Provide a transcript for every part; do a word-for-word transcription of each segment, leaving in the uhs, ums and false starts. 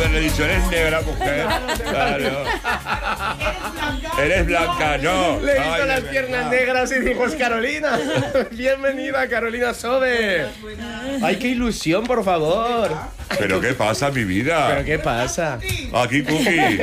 le he dicho, eres negra, mujer. Claro. Eres blanca, no. Le he visto Ay, las piernas negras y digo, es Carolina. Bienvenida, Carolina Sobe. Ay, qué ilusión, por favor. ¿Pero qué pasa, mi vida? ¿Pero qué pasa? Aquí, Cookie.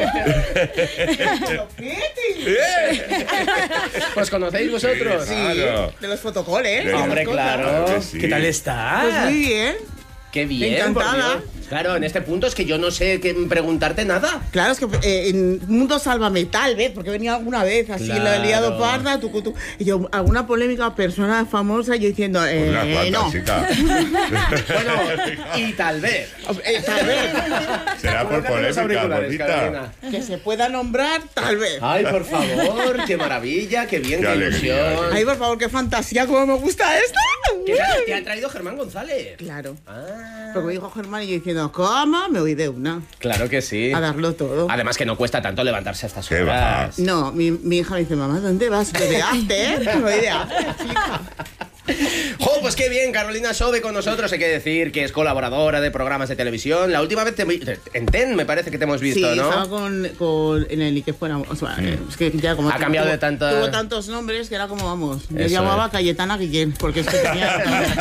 ¿Os conocéis vosotros? Sí, claro. De los fotocoles. De- Hombre, claro. Claro que sí. ¿Qué tal estás? Pues muy bien. Qué bien, por Encantada. Dios. Claro, en este punto es que yo no sé qué preguntarte nada. Claro, es que eh, en Mundo Sálvame, tal vez, porque venía alguna vez así, Claro. la he liado parda, tu, tu, y yo, alguna polémica persona famosa, yo diciendo, eh, Una cuanta, no. chica. Bueno, y tal vez. Eh, tal vez. Será por Colócate los polémica, auriculares, bonita. Carolina. Que se pueda nombrar, tal vez. Ay, por favor, qué maravilla, qué bien, Qué qué, alegría. ilusión. Ay, por favor, qué fantasía, cómo me gusta esto. ¿Qué te, te ha traído Germán González? Claro. Ah, Porque me dijo Germán y yo diciendo, ¿cómo? Me voy de una. claro que sí. A darlo todo. Además que no cuesta tanto levantarse a estas ¿Qué horas. vas? No, mi, mi hija me dice, mamá, ¿dónde vas? Yo de after. Me voy de after, chica. ¡Jo, pues qué bien! Carolina Sobe con nosotros. Hay que decir que es colaboradora de programas de televisión. La última vez te vi- en Ten me parece que te hemos visto, Sí, ¿no? estaba con, con en el y que fuera, o sea, es que ya como Ha cambiado tuvo, de tanta- tuvo tantos nombres que era como vamos. Yo Eso llamaba es. Cayetana Guillén porque es que tenía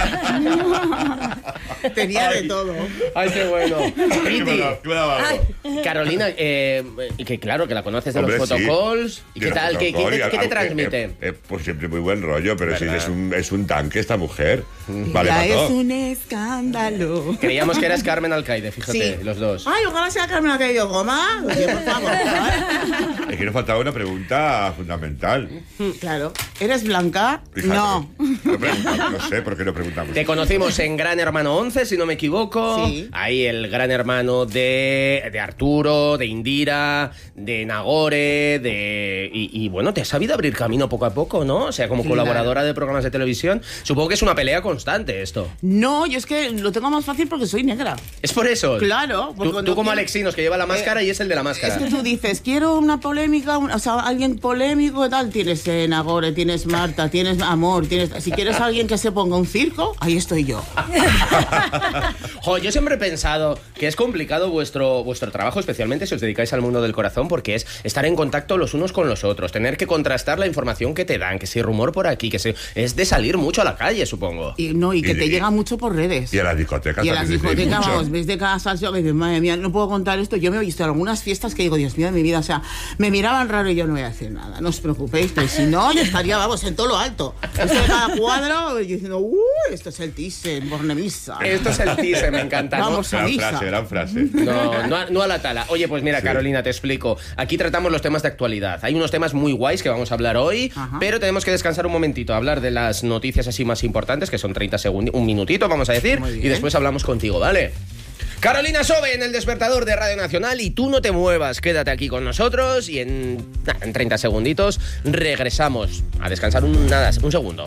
tenía de todo. ¡Ay, qué bueno! Piti, Claro. Carolina, eh, y que claro, que la conoces de Hombre, los sí. photocalls. ¿Y De qué los tal? ¿Qué, qué protocol, te, y qué te aunque, transmite? eh, eh, pues siempre muy buen rollo, pero sí, ¿Verdad? es un, es un tanque esta mujer. Vale, Ya para es todo. un escándalo. Creíamos que eras Carmen Alcaide, fíjate, Sí. los dos. Ay, ojalá sea Carmen la que yo goma. Oye, por favor. Es que nos faltaba una pregunta fundamental. Claro. ¿Eres blanca? Fíjate. No. No, preguntamos, no sé por qué no preguntamos. Te conocimos en Gran Hermano once, si no me equivoco. Sí. Ahí el Gran Hermano de, de Arturo, de Indira, de Nagore, de... Y, y bueno, te has sabido abrir camino poco a poco, ¿no? O sea, como Claro. colaboradora de programas de televisión. Supongo que es una pelea constante esto. No, yo es que lo tengo más fácil porque soy negra. Es por eso. Claro, porque Tú, cuando tú como quieres- Alexinos, que lleva la máscara y es el de la máscara. Es que tú dices, quiero una polémica, un- o sea, alguien polémico y tal. Tienes eh, Nagore, tienes Marta, tienes Amor, tienes... Si quieres alguien que se ponga un circo, ahí estoy yo. Jo, yo siempre he pensado que es complicado vuestro, vuestro trabajo, especialmente si os dedicáis al mundo del corazón, porque es estar en contacto los unos con los otros, tener que contrastar la información que te dan, que si rumor por aquí, que si... Es de salir mucho a la calle, supongo. Y no, y que Y- te y- llega mucho por redes. Y a las discotecas Y a las también les discotecas, mucho. vamos, ves de cada salsa que dices, madre mía, no puedo contar esto. Yo me he visto en algunas fiestas que digo, Dios mío de mi vida, o sea, me miraban raro y yo no voy a decir nada, no os preocupéis, que si no, yo estaría, vamos, en todo lo alto. Esto de cada cuadro, y diciendo, uy, esto es el Thyssen, Bornemisa. Esto es el teaser, me encanta. ¿no? Vamos a Gran misa. frase, gran frase. No, no, a- no a la tala. Oye, pues mira, Sí. Carolina, te explico. Aquí tratamos los temas de actualidad. Hay unos temas muy guays que vamos a hablar hoy, Ajá. pero tenemos que descansar un momentito, hablar de las noticias así más importantes, que son treinta segundos, un minutito, vamos a decir, Muy bien. y después hablamos contigo, ¿vale? Carolina Sobe en el despertador de Radio Nacional y tú no te muevas, quédate aquí con nosotros y en, nah, en treinta segunditos regresamos a descansar un, nada, un segundo.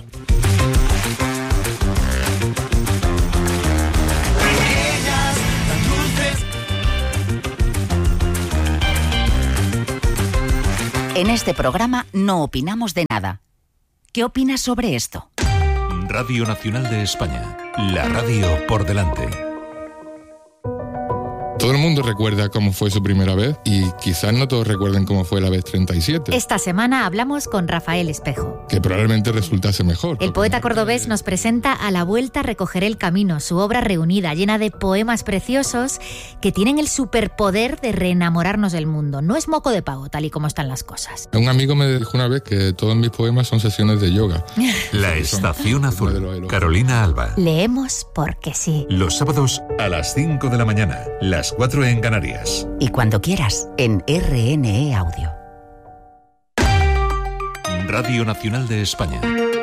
En este programa no opinamos de nada. ¿Qué opinas sobre esto? Radio Nacional de España, la radio por delante. Todo el mundo recuerda cómo fue su primera vez y quizás no todos recuerden cómo fue la vez treinta y siete, Esta semana hablamos con Rafael Espejo. que probablemente resultase mejor. El poeta cordobés nos presenta A la vuelta recogeré el camino, su obra reunida, llena de poemas preciosos que tienen el superpoder de reenamorarnos del mundo. No es moco de pavo, tal y como están las cosas. Un amigo me dijo una vez que todos mis poemas son sesiones de yoga. La Estación Azul, Carolina Alba. Leemos porque sí. Los sábados a las cinco de la mañana, las cuatro en Canarias. Y cuando quieras, en R N E Audio. Radio Nacional de España.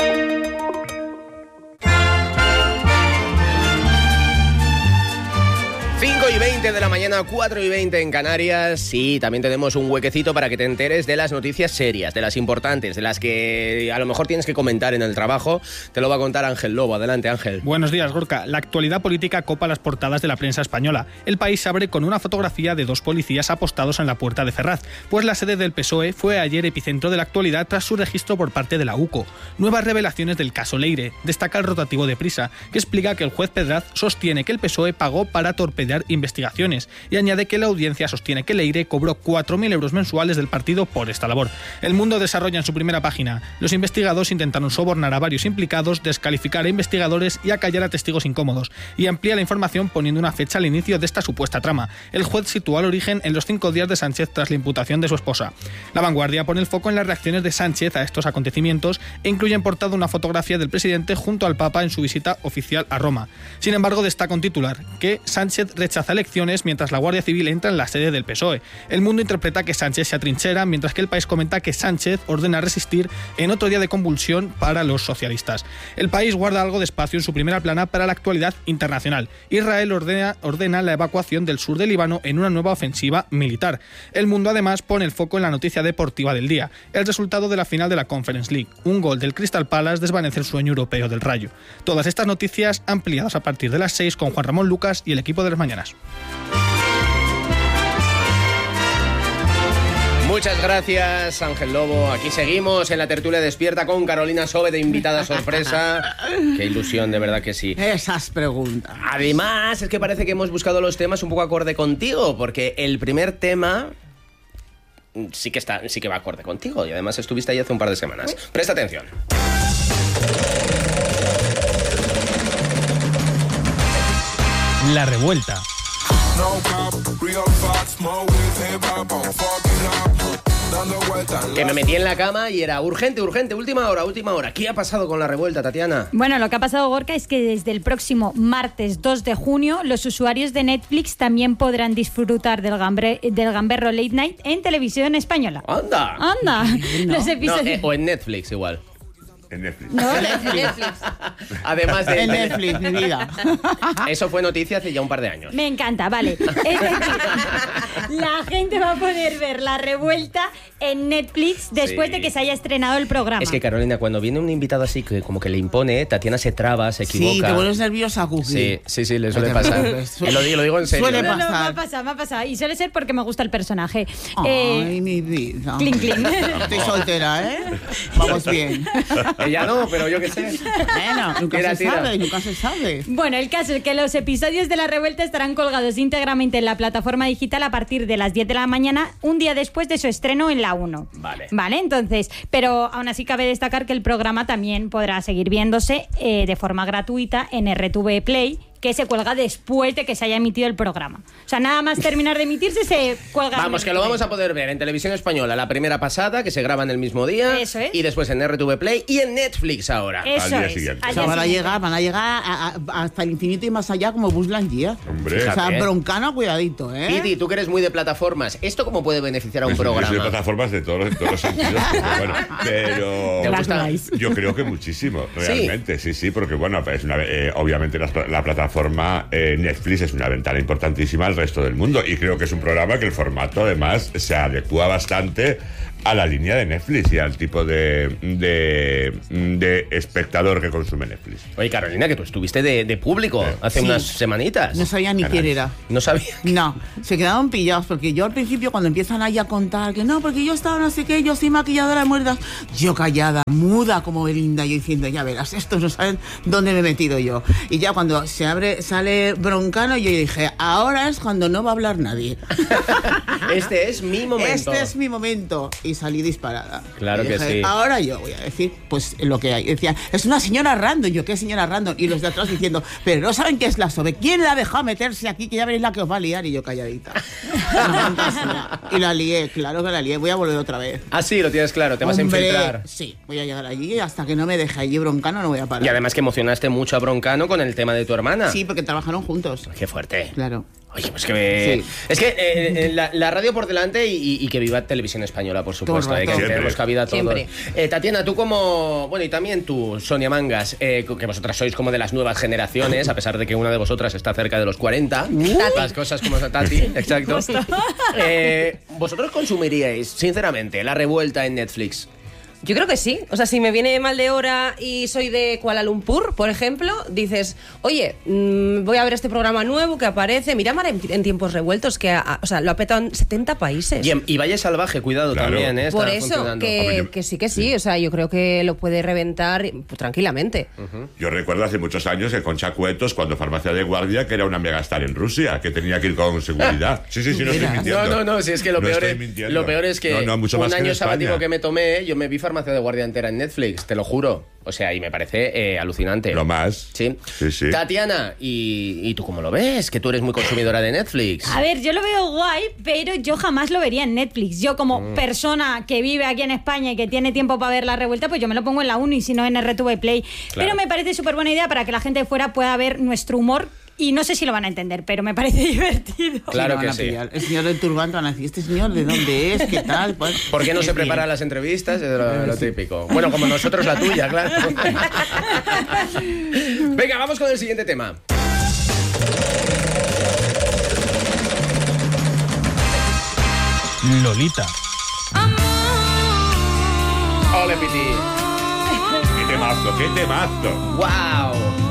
cinco y veinte de la mañana, cuatro y veinte en Canarias. Sí, también tenemos un huequecito para que te enteres de las noticias serias, de las importantes, de las que a lo mejor tienes que comentar en el trabajo. Te lo va a contar Ángel Lobo. Adelante, Ángel. Buenos días, Gorka. La actualidad política copa las portadas de la prensa española. El País se abre con una fotografía de dos policías apostados en la puerta de Ferraz, pues la sede del P S O E fue ayer epicentro de la actualidad tras su registro por parte de la U C O. Nuevas revelaciones del caso Leire. Destaca el rotativo de Prisa, que explica que el juez Pedraz sostiene que el P S O E pagó para torpedear investigaciones mes. Y añade que la audiencia sostiene que Leire cobró cuatro mil euros mensuales del partido por esta labor. El Mundo desarrolla en su primera página: los investigados intentaron sobornar a varios implicados, descalificar a investigadores y acallar a testigos incómodos. Y amplía la información poniendo una fecha al inicio de esta supuesta trama. El juez sitúa el origen en los cinco días de Sánchez tras la imputación de su esposa. La Vanguardia pone el foco en las reacciones de Sánchez a estos acontecimientos e incluye en portada una fotografía del presidente junto al Papa en su visita oficial a Roma. Sin embargo, destaca un titular: que Sánchez rechaza elecciones mientras la Guardia Civil entra en la sede del P S O E. El Mundo interpreta que Sánchez se atrinchera, mientras que El País comenta que Sánchez ordena resistir en otro día de convulsión para los socialistas. El País guarda algo de espacio en su primera plana para la actualidad internacional. Israel ordena, ordena la evacuación del sur del Líbano en una nueva ofensiva militar. El Mundo además pone el foco en la noticia deportiva del día: el resultado de la final de la Conference League. Un gol del Crystal Palace desvanece el sueño europeo del Rayo. Todas estas noticias ampliadas a partir de las seis con Juan Ramón Lucas y el equipo de las mañanas. Muchas gracias, Ángel Lobo. Aquí seguimos en la tertulia despierta con Carolina Sobe de invitada sorpresa. Qué ilusión, de verdad que sí. Esas preguntas. Además, es que parece que hemos buscado los temas un poco acorde contigo, porque el primer tema sí que está, sí que va acorde contigo, y además estuviste ahí hace un par de semanas. Presta atención. La revuelta. Que me metí en la cama y era urgente, urgente, última hora, última hora. ¿Qué ha pasado con la revuelta, Tatiana? Bueno, lo que ha pasado, Gorka, es que desde el próximo martes dos de junio los usuarios de Netflix también podrán disfrutar del, gambre, del gamberro Late Night en televisión española. ¡Anda! ¡Anda! No. Los episodios... No, eh, o en Netflix igual. En Netflix. No, En Netflix. Además de... En Netflix, mi vida. Eso fue noticia hace ya un par de años. Me encanta, vale. Es decir, la gente va a poder ver la revuelta en Netflix después Sí. de que se haya estrenado el programa. Es que, Carolina, cuando viene un invitado así que como que le impone, Tatiana se traba, se equivoca. Sí, te vuelves nerviosa, Cookie. Sí, sí, sí, le suele No te pasar. preocupes. Y lo, digo- lo digo en serio. Suele ¿eh? No, no, me pasar. ha pasado, me ha pasado. Y suele ser porque me gusta el personaje. Ay, Eh, mi vida. clink, clink. Estoy soltera, ¿eh? Vamos bien. Ella no, pero yo qué sé. Bueno, nunca Tira, se tira. sabe, nunca se sabe. Bueno, el caso es que los episodios de La Revuelta estarán colgados íntegramente en la plataforma digital a partir de las diez de la mañana, un día después de su estreno en la uno. Vale. Vale, entonces, pero aún así cabe destacar que el programa también podrá seguir viéndose eh, de forma gratuita en R T V Play, que se cuelga después de que se haya emitido el programa. O sea, nada más terminar de emitirse se cuelga. Vamos, en que lo R T V. vamos a poder ver en televisión española, la primera pasada, que se graba en el mismo día. Eso es. Y después en R T V Play y en Netflix ahora. Eso Al día es. siguiente. al O sea, día van a siguiente. llegar, van a llegar a- a- hasta el infinito y más allá como Buzz Lightyear. Hombre. O sea, Fíjate. broncano, cuidadito, ¿eh? Piti, tú que eres muy de plataformas, ¿esto cómo puede beneficiar a un Yo soy de programa? plataformas de todos, los- todos los sentidos, pero bueno, pero ¿Te gusta? yo creo que muchísimo, realmente, sí, sí, porque bueno, es una, eh, obviamente la, la plataforma eh, Netflix es una ventana importantísima al resto del mundo y creo que es un programa que el formato además se adecua bastante a la línea de Netflix y al tipo de, de, de espectador que consume Netflix. Oye, Carolina, que tú estuviste de, de público Sí. hace Sí. unas semanitas. No sabía ni Caray. quién era. No sabía. No, se quedaban pillados porque yo al principio cuando empiezan ahí a contar que no, porque yo estaba no sé qué, yo soy maquilladora de muertas, yo callada, muda como Belinda, yo diciendo, ya verás, estos no saben dónde me he metido yo. Y ya cuando se abre, sale Broncano, yo dije, ahora es cuando no va a hablar nadie. Este es mi momento. Este es mi momento. Y salí disparada. Claro Y que dije, sí. Ahora yo voy a decir, pues lo que hay. Y decían, es una señora random. Yo, ¿qué señora random? Y los de atrás diciendo, pero no saben qué es la Sobe. ¿Quién la ha dejado meterse aquí? Que ya veréis la que os va a liar. Y yo calladita. Una fantasía. Y la lié, claro que la lié. Voy a volver otra vez. Ah, sí, lo tienes claro, te vas Hombre, a infiltrar. Sí, voy a llegar allí y hasta que no me deje allí Broncano no voy a parar. Y además que emocionaste mucho a Broncano con el tema de tu hermana. Sí, porque trabajaron juntos. Qué fuerte. Claro. Oye, pues que me... Sí. Es que eh, eh, la, la radio por delante y, y que viva Televisión Española, por supuesto. Todo el eh, que rato. Siempre. tenemos cabida a todos. Siempre. Eh, Tatiana, tú como... Bueno, y también tú, Sonia Mangas, eh, que vosotras sois como de las nuevas generaciones, a pesar de que una de vosotras está cerca de los cuarenta. Las cosas como Tati, exacto. Eh, ¿Vosotros consumiríais, sinceramente, la revuelta en Netflix? Yo creo que sí. O sea, si me viene mal de hora y soy de Kuala Lumpur, por ejemplo, dices, oye, mmm, voy a ver este programa nuevo que aparece. Miramar en, en tiempos revueltos, que ha, o sea, lo ha petado en setenta países. Y, en, y Valle Salvaje, cuidado claro. también, ¿eh? Está por eso, que, yo, que sí, que sí, sí. O sea, yo creo que lo puede reventar pues, tranquilamente. Uh-huh. Yo recuerdo hace muchos años que Concha Cuetos, cuando Farmacia de Guardia, que era una megastar en Rusia, que tenía que ir con seguridad. Sí, sí, sí, no estoy mintiendo. No, no, no, si es que lo, no peor, es, lo peor es que no, no, un año que sabático que me tomé, yo me vi Farmacia de Guardia entera en Netflix, te lo juro. O sea, y me parece eh, alucinante. Lo más. Sí. Sí, sí. Tatiana, ¿y, ¿y tú cómo lo ves? Que tú eres muy consumidora de Netflix. A ver, yo lo veo guay, pero yo jamás lo vería en Netflix. Yo como mm. persona que vive aquí en España y que tiene tiempo para ver La Revuelta, pues yo me lo pongo en la uno y si no en R T V Play. Claro. Pero me parece súper buena idea para que la gente de fuera pueda ver nuestro humor. Y no sé si lo van a entender, pero me parece divertido. Claro sí, que sí. Pillar. El señor del turbante van a decir, ¿este señor de dónde es? ¿Qué tal? Pues, ¿por qué no se preparan las entrevistas? Es lo, lo típico. Bueno, como nosotros la tuya, claro. Venga, vamos con el siguiente tema. Lolita. Ole, Piti. ¡Qué temazo, qué temazo! ¡Wow!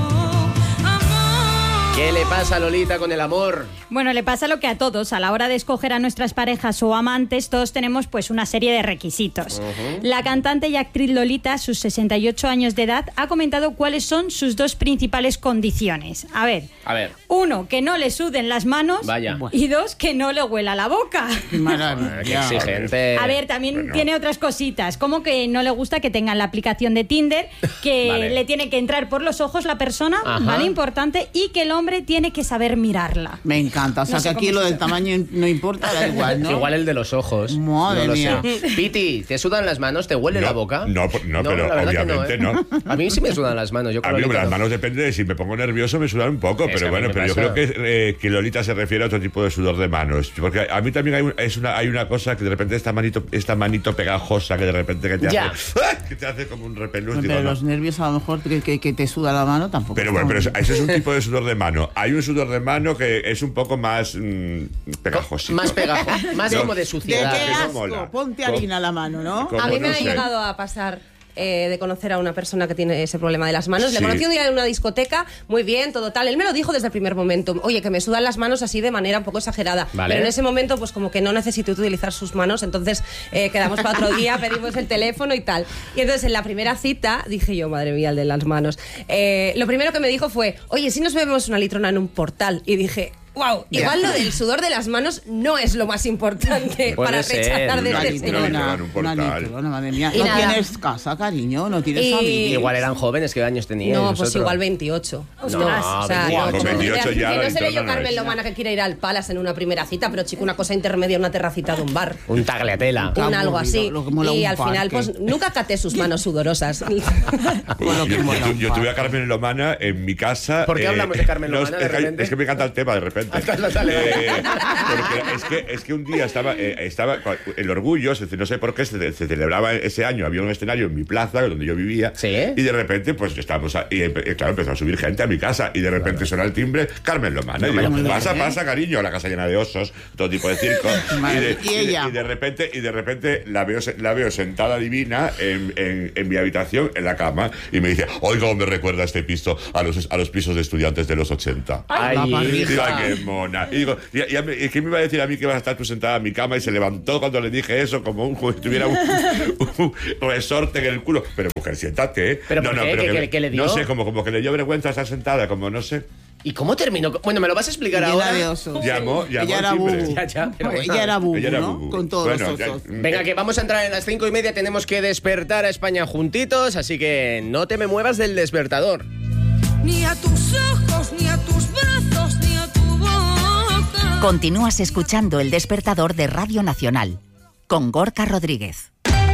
¿Qué le pasa a Lolita con el amor? Bueno, le pasa lo que a todos. A la hora de escoger a nuestras parejas o amantes, todos tenemos pues una serie de requisitos. Uh-huh. La cantante y actriz Lolita, a sus sesenta y ocho años de edad, ha comentado cuáles son sus dos principales condiciones. A ver. A ver. Uno, que no le suden las manos. Vaya. Y dos, que no le huela la boca. Maravilla. Qué exigente. A ver, también bueno. tiene otras cositas. Como que no le gusta que tengan la aplicación de Tinder, que vale. le tiene que entrar por los ojos la persona, Ajá. ¿vale? Importante, y que el hombre tiene que saber mirarla. Me encanta. O sea, no sé que aquí lo del tamaño no importa, da igual, ¿no? Igual el de los ojos. Madre no mía. Sé. Piti, ¿te sudan las manos? ¿Te huele no, la boca? No, no, no pero obviamente no, ¿eh? no. A mí sí me sudan las manos. Yo a mí Lolita las no. manos depende de si me pongo nervioso, me sudan un poco, es pero bueno, pero pasa. yo creo que, eh, que Lolita se refiere a otro tipo de sudor de manos. Porque a mí también hay, un, es una, hay una cosa que de repente esta manito, esta manito pegajosa que de repente que te ya. hace ¡ah! que te hace como un repelús. Pero digo, los no. nervios a lo mejor que, que, que te suda la mano tampoco. Pero bueno, pero ese es un tipo de sudor de mano. Hay un sudor de mano que es un poco más mmm, pegajosito. Más pegajoso, más no, como de suciedad. ¿De qué no asco? mola. Ponte harina a la mano, ¿no? A mí me no ha sé. llegado a pasar eh, de conocer a una persona que tiene ese problema de las manos. Sí. Le conocí un día en una discoteca, muy bien, todo tal. Él me lo dijo desde el primer momento. Oye, que me sudan las manos así de manera un poco exagerada. Vale. Pero en ese momento, pues como que no necesito utilizar sus manos, entonces eh, quedamos para otro día, pedimos el teléfono y tal. Y entonces en la primera cita dije yo, madre mía, el de las manos. Eh, lo primero que me dijo fue, oye, si nos bebemos una litrona en un portal. Y dije... Wow, igual lo del sudor de las manos no es lo más importante Puede para ser. rechazar de Una este litrona. señor. en un Una portal. litrona, madre mía. Y No nada. tienes casa, cariño, no tienes Y- familia. Igual eran jóvenes, ¿qué años teníais No, pues vosotros? igual veintiocho. No, o sea, veintiocho. no, Con como veintiocho que ya no la se le dio litrona no Carmen es. Lomana que quiere ir al Palace en una primera cita, pero chico, una cosa intermedia, una terracita de un bar. Un tagliatela. Qué Un algo aburrido, así. lo que mola Y un al final, parque. pues nunca caté sus manos sudorosas. Con lo que Yo, mola yo- un yo par. tuve a Carmen Lomana en mi casa. ¿Por qué hablamos de Carmen no, Lomana es, de que- repente? es que me encanta el tema de repente. Dale, Eh, porque es que, es que un día estaba, eh, estaba el orgullo, se- no sé por qué, se, se celebraba ese año, había un escenario en mi plaza, donde yo vivía, ¿Sí? y de repente, pues estábamos, a- y, empe- y claro, empezó a subir gente a mi casa, y de repente suena el timbre, Carmen Lomana, y digo, Lomana, pasa, ¿eh? pasa, cariño, la casa llena de osos, todo tipo de circo, y de, ¿Y ella? y de repente, y de repente la veo, se- la veo sentada divina en, en, en mi habitación, en la cama, y me dice, oiga, me recuerda este piso a los, a los pisos de estudiantes de los ochenta. Ay, la parrilla. Digo, hija. ay, qué mona. Y digo, ya, ya me, ¿qué me iba a decir a mí que vas a estar tú sentada en mi cama? Y se levantó cuando le dije eso, como un, como si tuviera un, un resorte en el culo. Pero mujer, siéntate, ¿eh? ¿Pero por qué? ¿Qué- que qué- qué le dio? No sé, como, como que le dio vergüenza estar sentada, como no sé. ¿Y cómo terminó? Bueno, ¿me lo vas a explicar Llena ahora? de osos. Llamó, llamó Ella al era timbre. bubu. Ya, ya, pero bueno. Ella era bubu, Ella era ¿no? bubu. Con todos Bueno, los ya- osos. Venga, que vamos a entrar en las cinco y media, tenemos que despertar a España juntitos, así que no te me muevas del despertador. Ni a tus ojos, ni a tus brazos, ni a tu boca. Continúas escuchando El Despertador de Radio Nacional con Gorka Rodríguez.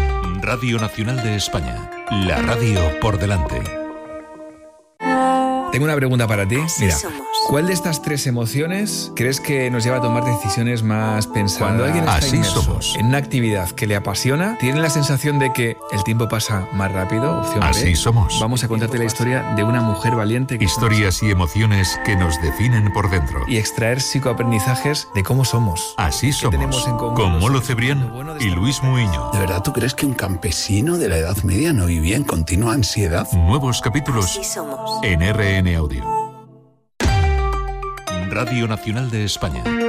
Radio Nacional de España, la radio por delante. ¿Te tengo una pregunta para ti. Así Mira, somos. ¿cuál de estas tres emociones crees que nos lleva a tomar decisiones más pensadas? Cuando alguien está Así inmerso somos. en una actividad que le apasiona, tiene la sensación de que el tiempo pasa más rápido. Opción B. Así somos. Vamos a contarte la historia de una mujer valiente que Historias y emociones que nos definen por dentro. y extraer psicoaprendizajes de cómo somos. Así somos. tenemos en común Con los Molo seres Cebrián humanos? Lo bueno de y estar Luis Muiño. ¿De verdad tú crees que un campesino de la Edad Media no vivía en continua ansiedad? Nuevos capítulos Así somos. en R N Audio. Radio Nacional de España.